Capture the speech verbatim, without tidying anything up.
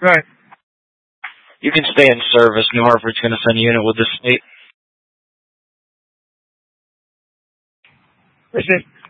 Right. You can stay in service. New Hartford's going to send a unit with the state. Appreciate it.